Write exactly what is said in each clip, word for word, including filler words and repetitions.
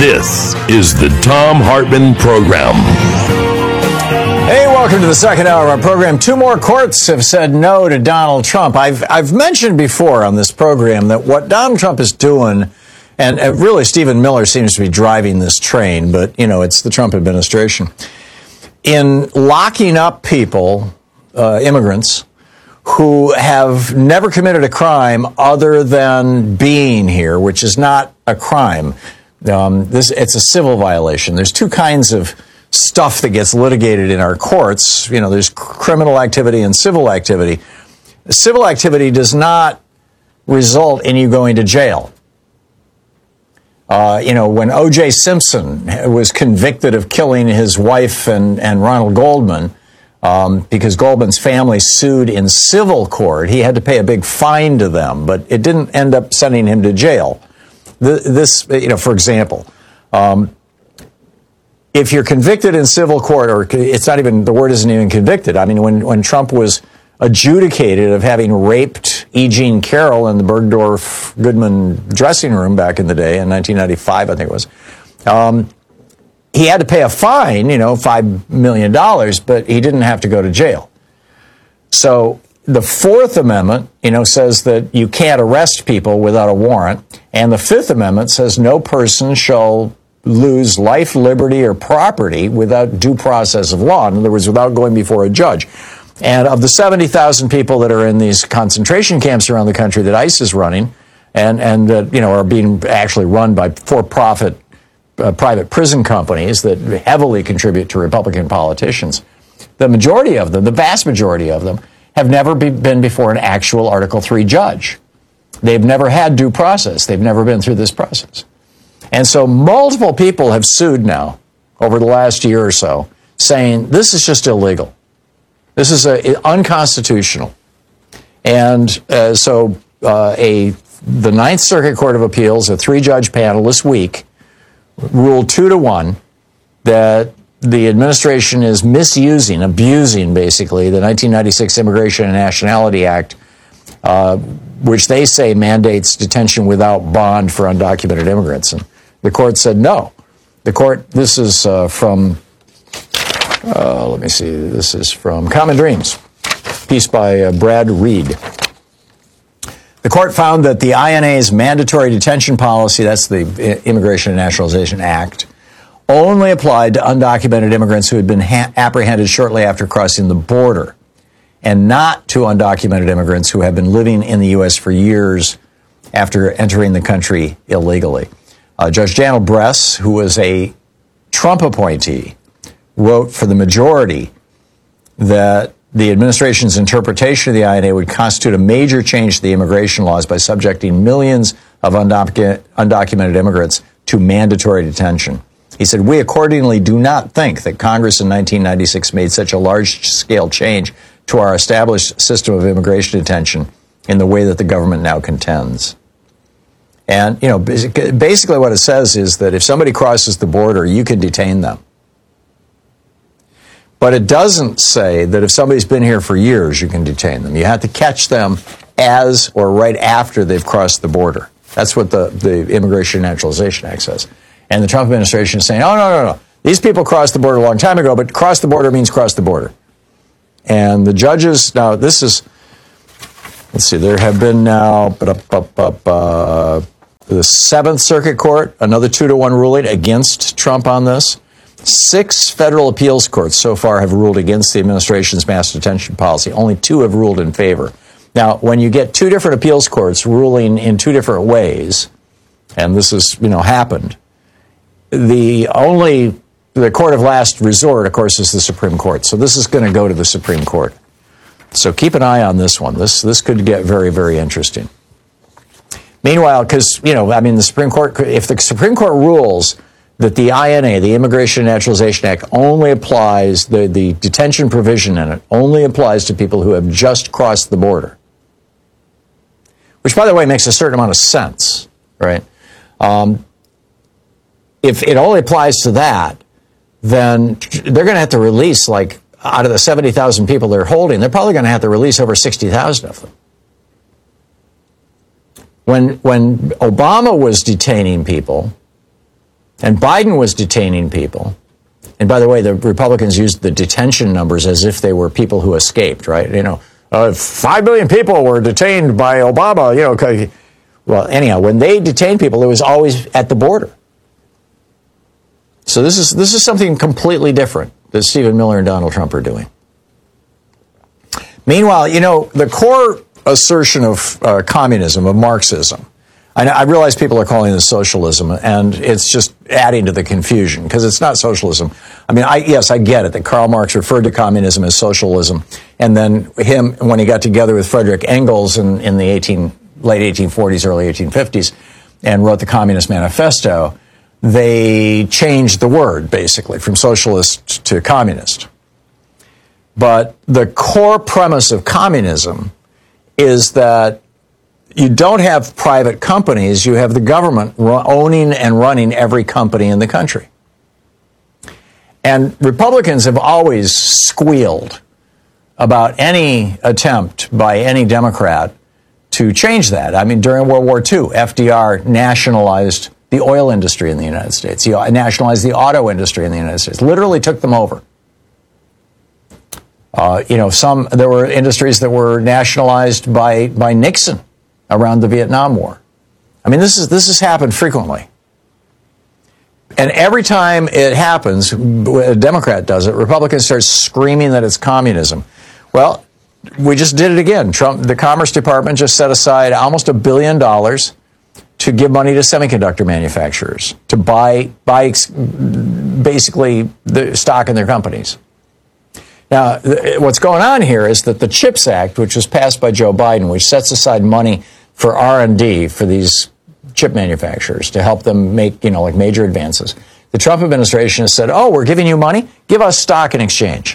This is the Thom Hartmann Program. Hey, welcome to the second hour of our program. Two more courts have said no to Donald Trump. I've I've mentioned before on this program that what Donald Trump is doing, and uh, really Stephen Miller seems to be driving this train, but, you know, it's the Trump administration, in locking up people, uh, immigrants, who have never committed a crime other than being here, which is not a crime. Um, this it's a civil violation. There's two kinds of stuff that gets litigated in our courts. You know, there's criminal activity and civil activity. Civil activity does not result in you going to jail. Uh, you know, when O J Simpson was convicted of killing his wife and, and Ronald Goldman, um, because Goldman's family sued in civil court, he had to pay a big fine to them, but it didn't end up sending him to jail. This, you know, for example, um, if you're convicted in civil court, or it's not even, the word isn't even convicted. I mean, when, when Trump was adjudicated of having raped E. Jean Carroll in the Bergdorf Goodman dressing room back in the day, in nineteen ninety-five, I think it was, um, he had to pay a fine, you know, five million dollars, but he didn't have to go to jail. So the Fourth Amendment, you know, says that you can't arrest people without a warrant. And the Fifth Amendment says no person shall lose life, liberty, or property without due process of law. In other words, without going before a judge. And of the seventy thousand people that are in these concentration camps around the country that ICE is running, and, and uh, you know, are being actually run by for-profit uh, private prison companies that heavily contribute to Republican politicians, the majority of them, the vast majority of them, have never be, been before an actual Article three judge. They've never had due process. They've never been through this process. And so multiple people have sued now over the last year or so, saying this is just illegal. This is a, unconstitutional. And uh, so uh, a the Ninth Circuit Court of Appeals, a three-judge panel this week, ruled two to one that the administration is misusing, abusing, basically, the nineteen ninety-six Immigration and Nationality Act, uh, which they say mandates detention without bond for undocumented immigrants. And the court said no. The court, this is uh, from, uh, let me see, this is from Common Dreams, piece by uh, Brad Reed. The court found that the I N A's mandatory detention policy, that's the Immigration and Naturalization Act, only applied to undocumented immigrants who had been ha- apprehended shortly after crossing the border, and not to undocumented immigrants who have been living in the U S for years after entering the country illegally. Uh, Judge Daniel Bress, who was a Trump appointee, wrote for the majority that the administration's interpretation of the I N A would constitute a major change to the immigration laws by subjecting millions of undoc- undocumented immigrants to mandatory detention. He said, we accordingly do not think that Congress in nineteen ninety-six made such a large-scale change to our established system of immigration detention in the way that the government now contends. And, you know, basically what it says is that if somebody crosses the border, you can detain them. But it doesn't say that if somebody's been here for years, you can detain them. You have to catch them as or right after they've crossed the border. That's what the, the Immigration and Naturalization Act says. And the Trump administration is saying, oh, no, no, no. These people crossed the border a long time ago, but cross the border means cross the border. And the judges, now this is, let's see, there have been now uh, the Seventh Circuit Court, another two to one ruling against Trump on this. Six federal appeals courts so far have ruled against the administration's mass detention policy. Only two have ruled in favor. Now, when you get two different appeals courts ruling in two different ways, and this has, you know, happened, the only, the court of last resort, of course, is the Supreme Court. So this is going to go to the Supreme Court. So keep an eye on this one. This this could get very, very interesting. Meanwhile, because, you know, I mean, the Supreme Court, if the Supreme Court rules that the I N A, the Immigration and Naturalization Act, only applies, the, the detention provision in it only applies to people who have just crossed the border, which, by the way, makes a certain amount of sense, right? Um, if it only applies to that, then they're going to have to release, like, out of the seventy thousand people they're holding, they're probably going to have to release over sixty thousand of them. When, when Obama was detaining people, And Biden was detaining people. And by the way, the Republicans used the detention numbers as if they were people who escaped, right? You know, uh, five million people were detained by Obama, you know. Well, anyhow, when they detained people, it was always at the border. So this is this is something completely different that Stephen Miller and Donald Trump are doing. Meanwhile, you know, the core assertion of uh, communism, of Marxism, I, I realize people are calling this socialism, and it's just adding to the confusion because it's not socialism. I mean, I, yes, I get it that Karl Marx referred to communism as socialism, and then him, when he got together with Frederick Engels in, in the eighteen, late eighteen forties, early eighteen fifties, and wrote the Communist Manifesto, they changed the word, basically, from socialist to communist. But the core premise of communism is that you don't have private companies, you have the government owning and running every company in the country. And Republicans have always squealed about any attempt by any Democrat to change that. I mean, during World War Two, F D R nationalized the oil industry in the United States. He nationalized the auto industry in the United States, literally took them over. Uh, you know, some there were industries that were nationalized by by Nixon around the Vietnam War. I mean, this is this has happened frequently. And every time it happens, a Democrat does it, Republicans start screaming that it's communism. Well, we just did it again. Trump, the Commerce Department just set aside almost a billion dollars to give money to semiconductor manufacturers to buy buy basically the stock in their companies. Now, what's going on here is that the CHIPS Act, which was passed by Joe Biden, which sets aside money for R and D for these chip manufacturers to help them make, you know, like major advances. The Trump administration has said, oh, we're giving you money, give us stock in exchange.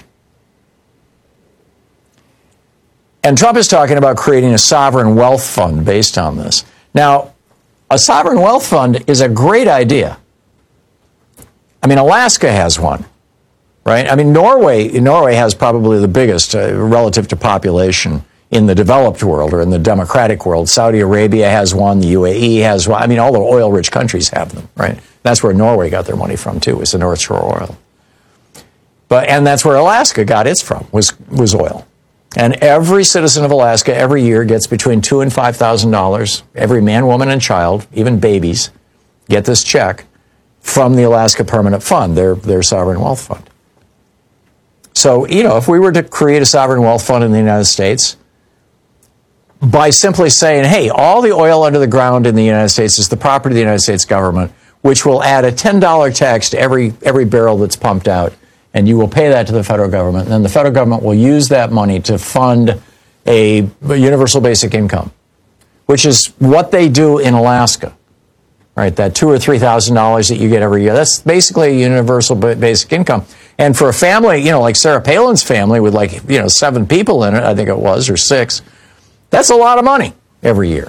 And Trump is talking about creating a sovereign wealth fund based on this. Now, a sovereign wealth fund is a great idea. I mean, Alaska has one. Right? I mean, Norway Norway has probably the biggest uh, relative to population in the developed world or in the democratic world. Saudi Arabia has one. The U A E has one. I mean, all the oil-rich countries have them, right? That's where Norway got their money from, too, was the North Shore oil. But and that's where Alaska got its from, was was oil. And every citizen of Alaska every year gets between two and five thousand dollars. Every man, woman, and child, even babies, get this check from the Alaska Permanent Fund, their their sovereign wealth fund. So, you know, if we were to create a sovereign wealth fund in the United States, by simply saying, hey, all the oil under the ground in the United States is the property of the United States government, which will add a ten dollars tax to every every barrel that's pumped out, and you will pay that to the federal government, and then the federal government will use that money to fund a universal basic income, which is what they do in Alaska. Right, that two or three thousand dollars that you get every year. That's basically a universal basic income. And for a family, you know, like Sarah Palin's family with like, you know, seven people in it, I think it was, or six, that's a lot of money every year.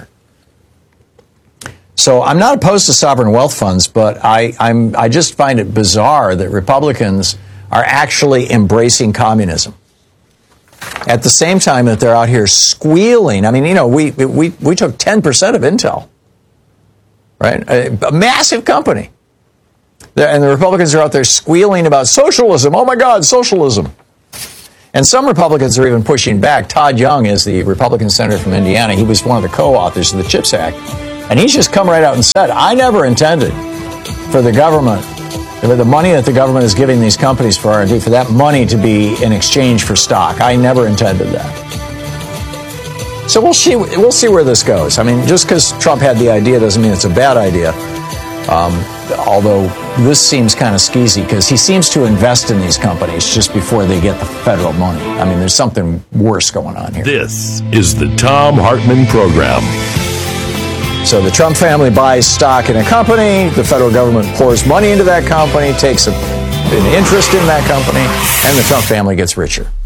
So I'm not opposed to sovereign wealth funds, but I, I'm I just find it bizarre that Republicans are actually embracing communism at the same time that they're out here squealing. I mean, you know, we we we took ten percent of Intel. Right? A, a massive company. And the Republicans are out there squealing about socialism. Oh, my God, socialism. And some Republicans are even pushing back. Todd Young is the Republican senator from Indiana. He was one of the co-authors of the CHIPS Act. And he's just come right out and said, I never intended for the government, for the money that the government is giving these companies for R and D, for that money to be in exchange for stock. I never intended that. So we'll see, we'll see where this goes. I mean, just because Trump had the idea doesn't mean it's a bad idea. Um, although this seems kind of skeezy because he seems to invest in these companies just before they get the federal money. I mean, there's something worse going on here. This is the Thom Hartmann Program. So the Trump family buys stock in a company, the federal government pours money into that company, takes a, an interest in that company, and the Trump family gets richer.